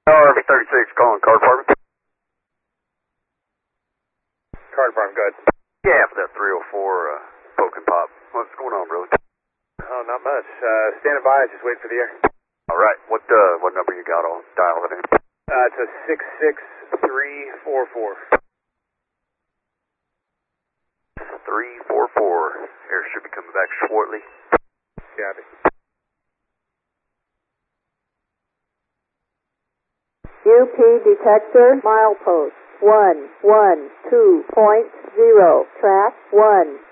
RV36 calling car department. Car department, go ahead. Yeah, for that 304 poke and pop. What's going on, brother? Oh, not much. Standing by, just waiting for the air. All right. What number you got on dial it in? It's a 66344. 344. Air should be coming back shortly. Copy. UP detector milepost 112.0 track 1.